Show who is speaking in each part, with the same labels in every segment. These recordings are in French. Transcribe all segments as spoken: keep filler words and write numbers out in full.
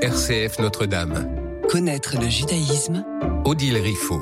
Speaker 1: R C F Notre-Dame.
Speaker 2: Connaître le judaïsme.
Speaker 1: Odile Riffaut.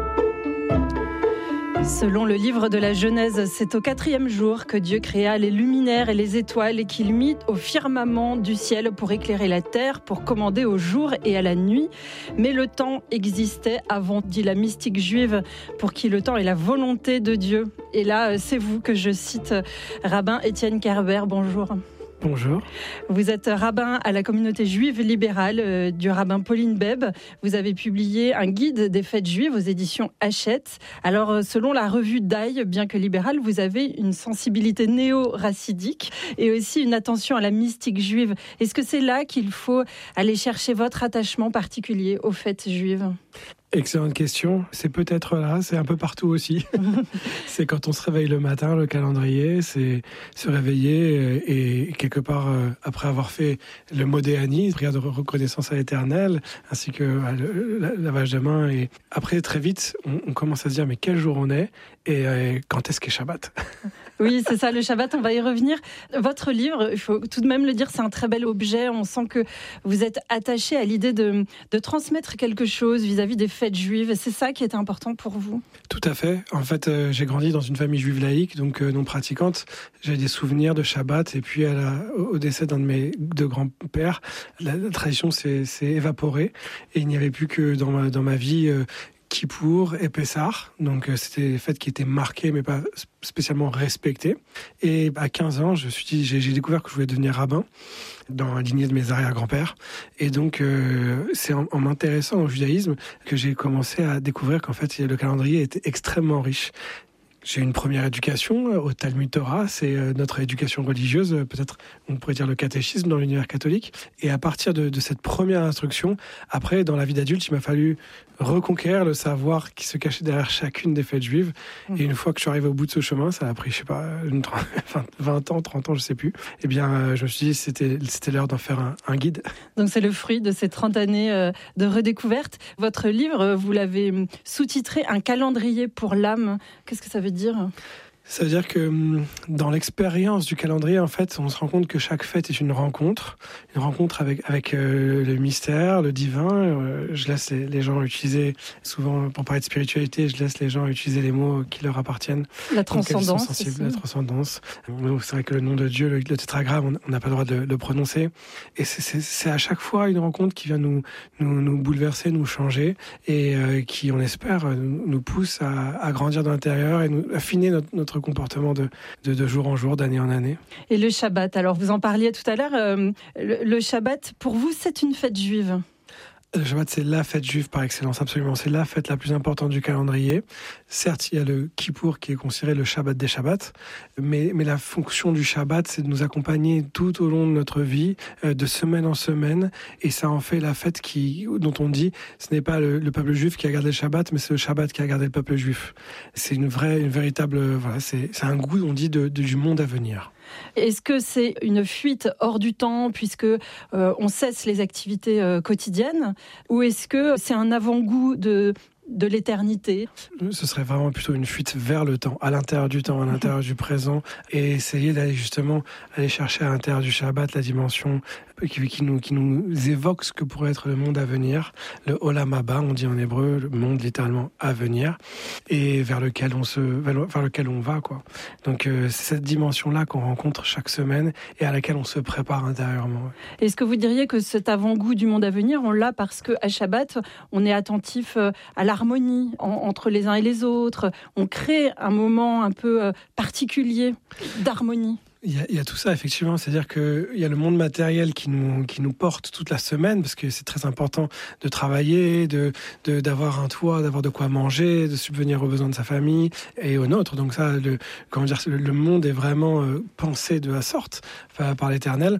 Speaker 3: Selon le livre de la Genèse, c'est au quatrième jour que Dieu créa les luminaires et les étoiles et qu'il mit au firmament du ciel pour éclairer la terre, pour commander au jour et à la nuit. Mais le temps existait avant, dit la mystique juive, pour qui le temps est la volonté de Dieu. Et là, c'est vous que je cite, rabbin Étienne Kerber. Bonjour.
Speaker 4: Bonjour.
Speaker 3: Vous êtes rabbin à la communauté juive libérale euh, du rabbin Pauline Beb. Vous avez publié un guide des fêtes juives aux éditions Hachette. Alors, euh, selon la revue Daï, bien que libérale, vous avez une sensibilité néo-racidique et aussi une attention à la mystique juive. Est-ce que c'est là qu'il faut aller chercher votre attachement particulier aux fêtes juives ?
Speaker 4: Excellente question. C'est peut-être là, c'est un peu partout aussi. C'est quand on se réveille le matin, le calendrier, c'est se réveiller et quelque part, après avoir fait le Modéani, prière de reconnaissance à l'Éternel, ainsi que le lavage de mains. Et après, très vite, on, on commence à se dire, mais quel jour on est et quand est-ce qu'est Shabbat ?
Speaker 3: Oui, c'est ça, le Shabbat, on va y revenir. Votre livre, il faut tout de même le dire, c'est un très bel objet. On sent que vous êtes attaché à l'idée de, de transmettre quelque chose vis-à-vis des fêtes juives. C'est ça qui est important pour vous ?
Speaker 4: Tout à fait. En fait, euh, j'ai grandi dans une famille juive laïque, donc euh, non pratiquante. J'ai des souvenirs de Shabbat. Et puis, à la, au décès d'un de mes deux grands-pères, la, la tradition s'est, s'est évaporée. Et il n'y avait plus que dans ma, dans ma vie... Euh, Kippour et Pessah, donc euh, c'était des fêtes qui étaient marquées mais pas spécialement respectées. Et à quinze ans, je suis dit, j'ai, j'ai découvert que je voulais devenir rabbin dans la lignée de mes arrière-grands-pères. Et donc, euh, c'est en, en m'intéressant au judaïsme que j'ai commencé à découvrir qu'en fait, le calendrier était extrêmement riche. J'ai eu une première éducation au Talmud Torah, c'est notre éducation religieuse, peut-être on pourrait dire le catéchisme dans l'univers catholique. Et à partir de, de cette première instruction, après, dans la vie d'adulte, il m'a fallu reconquérir le savoir qui se cachait derrière chacune des fêtes juives. Mmh. Et une fois que je suis arrivé au bout de ce chemin, ça a pris, je sais pas, une trente, vingt ans, trente ans, je sais plus. Eh bien, je me suis dit, c'était, c'était l'heure d'en faire un, un guide.
Speaker 3: Donc c'est le fruit de ces trente années de redécouverte. Votre livre, vous l'avez sous-titré « Un calendrier pour l'âme ». Qu'est-ce que ça veut dire ?
Speaker 4: Ça veut dire que dans l'expérience du calendrier, en fait, on se rend compte que chaque fête est une rencontre, une rencontre avec avec euh, le mystère, le divin. Euh, je laisse les, les gens utiliser, souvent pour parler de spiritualité, je laisse les gens utiliser les mots qui leur appartiennent.
Speaker 3: La transcendance.
Speaker 4: Sensibles, la transcendance. C'est vrai que le nom de Dieu, le, le tétragramme, on n'a pas le droit de le, de le prononcer. Et c'est, c'est, c'est à chaque fois une rencontre qui vient nous nous, nous bouleverser, nous changer, et euh, qui, on espère, nous, nous pousse à, à grandir de l'intérieur et nous affiner notre, notre comportement de, de, de jour en jour, d'année en année.
Speaker 3: Et le Shabbat, alors vous en parliez tout à l'heure, euh, le, le Shabbat, pour vous, c'est une fête juive ?
Speaker 4: Le Shabbat, c'est la fête juive par excellence, absolument. C'est la fête la plus importante du calendrier. Certes, il y a le Kippour qui est considéré le Shabbat des Shabbats, mais, mais la fonction du Shabbat, c'est de nous accompagner tout au long de notre vie, euh, de semaine en semaine, et ça en fait la fête qui, dont on dit, ce n'est pas le, le peuple juif qui a gardé le Shabbat, mais c'est le Shabbat qui a gardé le peuple juif. C'est une vraie, une véritable, voilà, c'est, c'est un goût, on dit, de, de, du monde à venir.
Speaker 3: Est-ce que c'est une fuite hors du temps puisque euh, on cesse les activités euh, quotidiennes, ou est-ce que c'est un avant-goût de de l'éternité?
Speaker 4: Ce serait vraiment plutôt une fuite vers le temps, à l'intérieur du temps, à l'intérieur du présent, et essayer d'aller justement aller chercher à l'intérieur du Shabbat la dimension qui, qui, nous, qui nous évoque ce que pourrait être le monde à venir, le Olam Haba, on dit en hébreu, le monde littéralement à venir, et vers lequel on se, vers lequel on va, quoi. Donc euh, c'est cette dimension-là qu'on rencontre chaque semaine et à laquelle on se prépare intérieurement. Ouais.
Speaker 3: Est-ce que vous diriez que cet avant-goût du monde à venir, on l'a parce qu'à Shabbat, on est attentif à la harmonie en, entre les uns et les autres, on crée un moment un peu euh, particulier d'harmonie?
Speaker 4: Il y, a, il y a tout ça, effectivement. C'est-à-dire qu'il y a le monde matériel qui nous, qui nous porte toute la semaine, parce que c'est très important de travailler, de, de, d'avoir un toit, d'avoir de quoi manger, de subvenir aux besoins de sa famille et aux nôtres. Donc ça, le, comment dire, le monde est vraiment euh, pensé de la sorte par, par l'Éternel.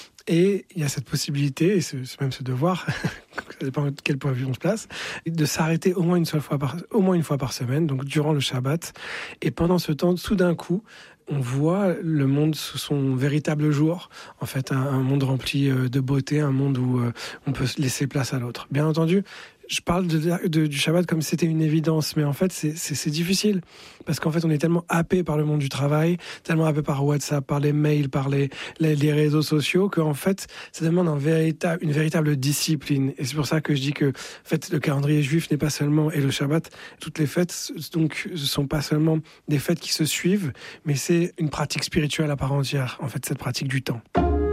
Speaker 4: Et il y a cette possibilité, et c'est même ce devoir, ça dépend de quel point de vue on se place, de s'arrêter au moins une seule fois par, au moins une fois par semaine, donc durant le Shabbat. Et pendant ce temps, tout d'un coup, on voit le monde sous son véritable jour. En fait, un, un monde rempli de beauté, un monde où on peut laisser place à l'autre. Bien entendu, je parle de, de, du Shabbat comme si c'était une évidence, mais en fait, c'est, c'est, c'est difficile. Parce qu'en fait, on est tellement happé par le monde du travail, tellement happé par WhatsApp, par les mails, par les, les, les réseaux sociaux, qu'en fait, ça demande un véritable, une véritable discipline. Et c'est pour ça que je dis que, en fait, le calendrier juif n'est pas seulement, et le Shabbat, toutes les fêtes, donc, ne sont pas seulement des fêtes qui se suivent, mais c'est une pratique spirituelle à part entière, en fait, cette pratique du temps.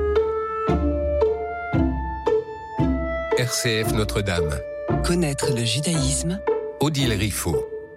Speaker 1: R C F Notre-Dame.
Speaker 2: Connaître le judaïsme.
Speaker 1: Odile Riffaut.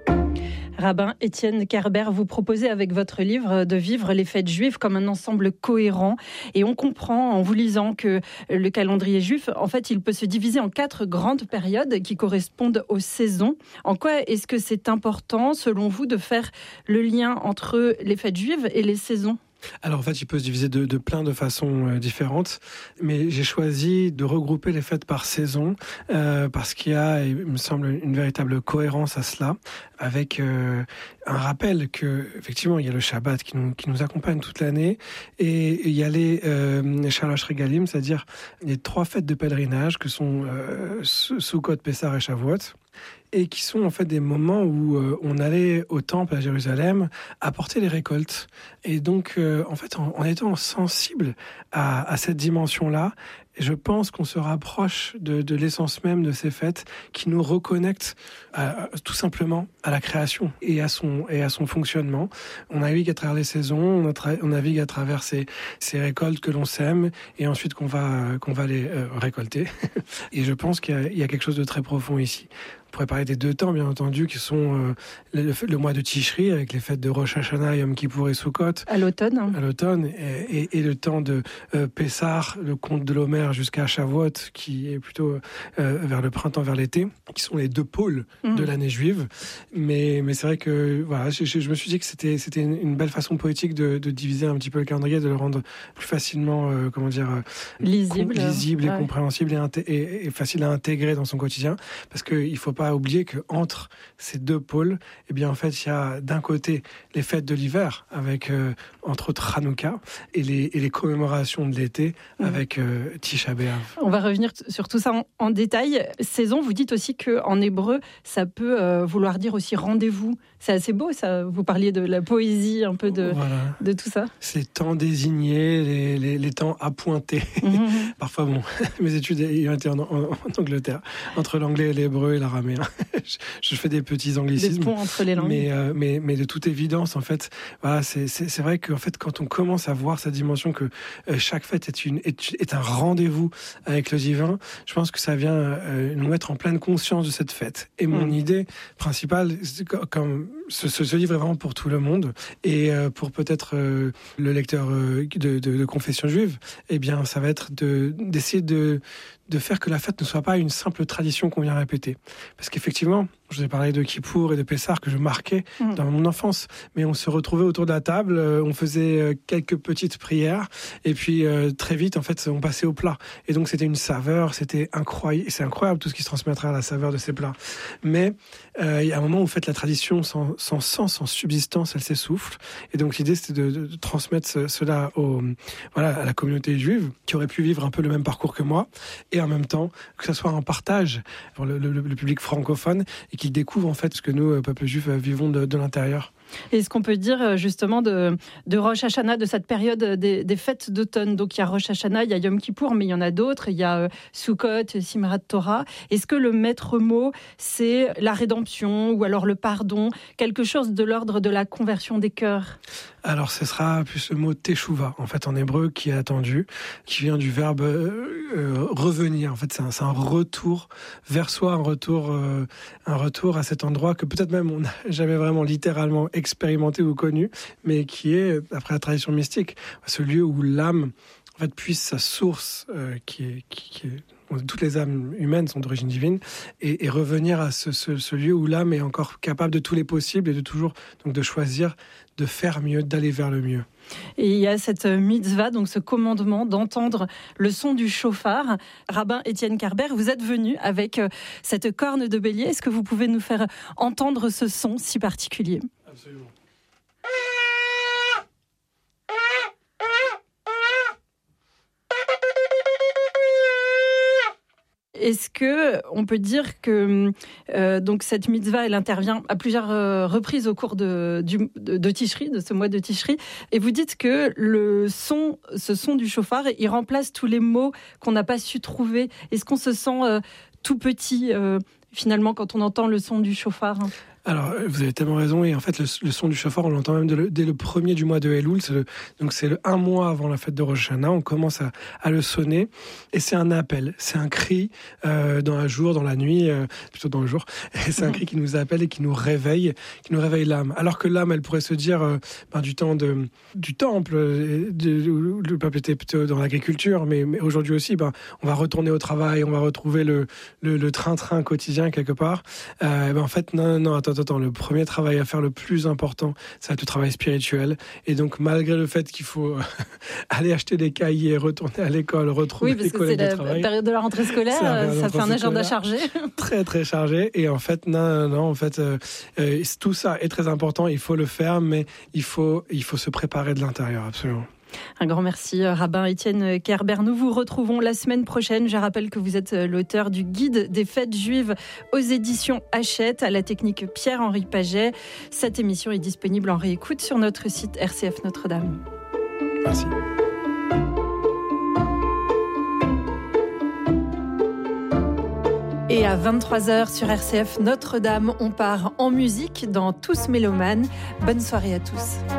Speaker 3: Rabbin Étienne Kerber, vous proposez avec votre livre de vivre les fêtes juives comme un ensemble cohérent. Et on comprend en vous lisant que le calendrier juif, en fait, il peut se diviser en quatre grandes périodes qui correspondent aux saisons. En quoi est-ce que c'est important, selon vous, de faire le lien entre les fêtes juives et les saisons ?
Speaker 4: Alors en fait, il peut se diviser de, de plein de façons euh, différentes, mais j'ai choisi de regrouper les fêtes par saison euh, parce qu'il y a, il me semble, une véritable cohérence à cela, avec euh, un rappel que effectivement il y a le Shabbat qui nous qui nous accompagne toute l'année et il y a les euh, Shalosh Regalim, c'est-à-dire les trois fêtes de pèlerinage que sont euh, Sukkot, Pessah et Shavuot, et qui sont en fait des moments où euh, on allait au temple à Jérusalem apporter les récoltes. Et donc, euh, en fait, en, en étant sensible à, à cette dimension-là, je pense qu'on se rapproche de, de l'essence même de ces fêtes qui nous reconnectent à, tout simplement à la création et à son, et à son fonctionnement. On navigue à travers les saisons, on, tra- on navigue à travers ces, ces récoltes que l'on sème et ensuite qu'on va, qu'on va les euh, récolter. Et je pense qu'il y a, il y a quelque chose de très profond ici. On pourrait parler des deux temps, bien entendu, qui sont euh, le, le mois de Tishri, avec les fêtes de Rosh Hashanah, Yom Kippour et Sukkot.
Speaker 3: À l'automne. Hein.
Speaker 4: À l'automne. Et, et, et le temps de euh, Pessah, le conte de l'Homère, jusqu'à Shavuot, qui est plutôt euh, vers le printemps, vers l'été, qui sont les deux pôles mmh. de l'année juive. Mais, mais c'est vrai que voilà, je, je me suis dit que c'était, c'était une belle façon poétique de, de diviser un petit peu le calendrier, de le rendre plus facilement, euh, comment dire, euh,
Speaker 3: lisible,
Speaker 4: com- lisible
Speaker 3: ouais.
Speaker 4: et compréhensible et, inté- et, et facile à intégrer dans son quotidien. Parce qu'il faut pas oublier qu'entre ces deux pôles, eh bien, en fait, il y a d'un côté les fêtes de l'hiver, avec, euh, entre autres, Hanouka, et les, et les commémorations de l'été, mmh. avec euh, Tisha B'Av.
Speaker 3: On va revenir t- sur tout ça en, en détail. Saison, vous dites aussi qu'en hébreu, ça peut euh, vouloir dire aussi rendez-vous. C'est assez beau, ça. Vous parliez de la poésie, un peu de, voilà. de tout ça.
Speaker 4: Ces temps désignés, les, les, les temps appointés. Mmh. Parfois, bon, mes études ont été en, en, en Angleterre, entre l'anglais et l'hébreu et l'araméen. je, je fais des petits anglicismes.
Speaker 3: Des ponts entre les langues.
Speaker 4: Mais, euh, mais, mais de toute évidence, en fait, voilà, c'est, c'est, c'est vrai qu'en fait, quand on commence à voir cette dimension que euh, chaque fête est, une, est, est un rendez-vous avec le divin, je pense que ça vient euh, nous mettre en pleine conscience de cette fête. Et mon mmh. idée principale, c'est comme ce, ce, ce livre est vraiment pour tout le monde et euh, pour peut-être euh, le lecteur euh, de, de, de confession juive, eh bien, ça va être de, d'essayer de de faire que la fête ne soit pas une simple tradition qu'on vient répéter. Parce qu'effectivement, je vous ai parlé de Kippour et de Pessah que je marquais mmh. dans mon enfance, mais on se retrouvait autour de la table, on faisait quelques petites prières, et puis euh, très vite, en fait, on passait au plat. Et donc, c'était une saveur, c'était incroyable, c'est incroyable tout ce qui se transmettra à la saveur de ces plats. Mais euh, il y a un moment où, en fait, la tradition sans, sans sens, sans subsistance, elle s'essouffle. Et donc, l'idée, c'était de, de, de transmettre ce, cela au, voilà, à la communauté juive, qui aurait pu vivre un peu le même parcours que moi, et en même temps que ça soit un partage pour le, le, le public francophone et qu'ils découvrent en fait ce que nous, peuple juif, vivons de, de l'intérieur.
Speaker 3: Et ce qu'on peut dire justement de, de Rosh Hashanah, de cette période des, des fêtes d'automne. Donc il y a Rosh Hashanah, il y a Yom Kippour, mais il y en a d'autres. Il y a Sukkot, Simchat Torah. Est-ce que le maître mot, c'est la rédemption ou alors le pardon, quelque chose de l'ordre de la conversion des cœurs ?
Speaker 4: Alors ce sera plus le mot teshuva, en fait en hébreu, qui est attendu, qui vient du verbe euh, revenir. En fait c'est un, c'est un retour vers soi, un retour, euh, un retour à cet endroit que peut-être même on n'a jamais vraiment littéralement expérimenté ou connu, mais qui est, après la tradition mystique, ce lieu où l'âme en fait, puise sa source, euh, qui est... Qui, qui est toutes les âmes humaines sont d'origine divine, et, et revenir à ce, ce, ce lieu où l'âme est encore capable de tous les possibles et de toujours donc de choisir de faire mieux, d'aller vers le mieux.
Speaker 3: Et il y a cette mitzvah, donc ce commandement d'entendre le son du chauffard. Rabbin Étienne Kerber, vous êtes venu avec cette corne de bélier. Est-ce que vous pouvez nous faire entendre ce son si particulier ?
Speaker 4: Absolument.
Speaker 3: Est-ce que on peut dire que euh, donc cette mitzvah, elle intervient à plusieurs euh, reprises au cours de, du, de, de Tishri, de ce mois de Tishri, et vous dites que le son, ce son du chauffard, il remplace tous les mots qu'on n'a pas su trouver. Est-ce qu'on se sent euh, tout petit euh, finalement quand on entend le son du chauffard?
Speaker 4: Alors, vous avez tellement raison, et en fait, le, le son du chauffard, on l'entend même de le, dès le premier du mois de Elul, c'est le, donc c'est le un mois avant la fête de Rosh Hashanah, on commence à, à le sonner, et c'est un appel, c'est un cri euh, dans un jour, dans la nuit, euh, plutôt dans le jour, et c'est un cri qui nous appelle et qui nous réveille, qui nous réveille l'âme. Alors que l'âme, elle pourrait se dire, euh, ben, du temps de, du temple, de, de, le peuple était plutôt dans l'agriculture, mais, mais aujourd'hui aussi, ben, on va retourner au travail, on va retrouver le, le, le train-train quotidien quelque part. Euh, ben, en fait, non, non, attends, Attends, le premier travail à faire, le plus important, ça va être le travail spirituel. Et donc, malgré le fait qu'il faut aller acheter des cahiers, retourner à l'école, retrouver les collègues de travail. Oui, parce que c'est la
Speaker 3: période de la rentrée scolaire, ça fait un agenda chargé.
Speaker 4: Très, très chargé. Et en fait, non, non, non en fait, euh, euh, tout ça est très important. Il faut le faire, mais il faut, il faut se préparer de l'intérieur, absolument.
Speaker 3: Un grand merci, rabbin Étienne Kerber. Nous vous retrouvons la semaine prochaine. Je rappelle que vous êtes l'auteur du guide des fêtes juives aux éditions Hachette, à la technique Pierre-Henri Paget. Cette émission est disponible en réécoute sur notre site R C F Notre-Dame.
Speaker 4: Merci.
Speaker 3: Et à vingt-trois heures sur R C F Notre-Dame, on part en musique dans Tous Mélomanes. Bonne soirée à tous.